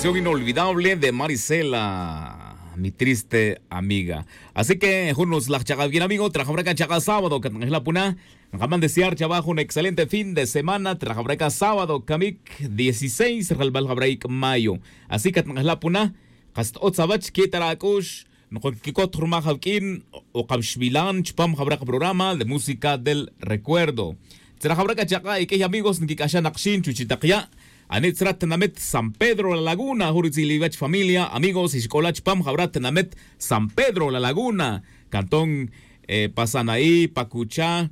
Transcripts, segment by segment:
canción inolvidable de Marisela, mi triste amiga. Así que, juntos la chaga bien amigo, trajabraca chaga sábado, que es la puna. Acaban de desear chabajo un excelente fin de semana, trajabraca sábado, kamik 16, realbal jabraik mayo. Así que es la puna, hasta otzabach kitarakush, Kikot Rumajavkin o Kamshvilan, Chpam Jabraca programa de música del recuerdo. Trajabraca chaga y que amigos, Nikikasha Nakshin, Chuchitakia. Anitzrat Namet San Pedro La Laguna, Hurizilivach familia, amigos, Iskolach Pam Jabrat Namet San Pedro La Laguna, Cantón Pasanaí, Pacuchá,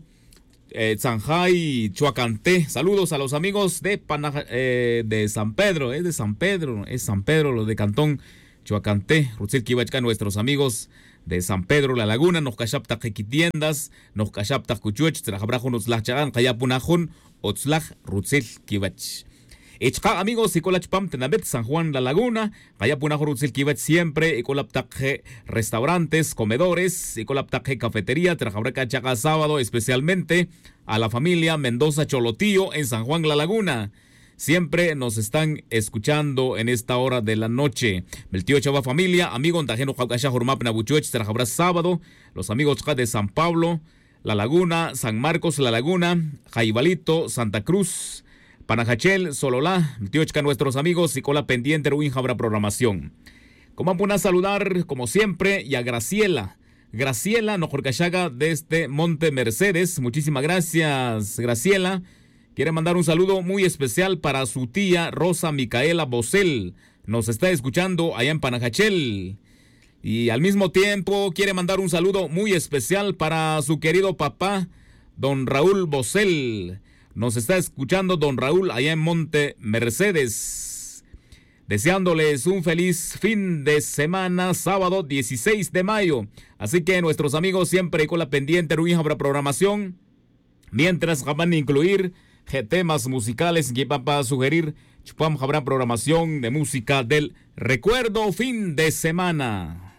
Zanjay, Chuacante. Saludos a los amigos de San Pedro, es San Pedro, los de Cantón Chuacante, Rutzil Kibachka, nuestros amigos de San Pedro La Laguna, nos cachapta Jequitiendas, nos cachapta Cuchuech, Trajabrajun Utzlach Kayapunajun, Otzlach, Rutzil Kibach. Echka amigos, Icolachpam Tenabet, San Juan La Laguna, Kayapunajuruzil Kibach siempre, Icolaptaje restaurantes, comedores, Icolaptaje cafetería, Trajabraca Chaga sábado, especialmente a la familia Mendoza Cholotío en San Juan La Laguna. Siempre nos están escuchando en esta hora de la noche. El tío Chava familia, amigo Antajeno Jaucasha Jormap Nabuchuech, Trajabra sábado, los amigos de San Pablo, La Laguna, San Marcos La Laguna, Jaibalito, Santa Cruz, Panajachel, Sololá, Tiochca, nuestros amigos, y con la pendiente Ruin habrá programación. Como van a saludar, como siempre, y a Graciela. Graciela Nojorcachaga desde Monte Mercedes. Muchísimas gracias, Graciela. Quiere mandar un saludo muy especial para su tía Rosa Micaela Bosel. Nos está escuchando allá en Panajachel. Y al mismo tiempo quiere mandar un saludo muy especial para su querido papá, don Raúl Bosel. Nos está escuchando don Raúl allá en Monte Mercedes. Deseándoles un feliz fin de semana, sábado 16 de mayo. Así que nuestros amigos siempre con la pendiente Ruin habrá programación. Mientras van a incluir temas musicales que van a sugerir, habrá programación de música del recuerdo fin de semana.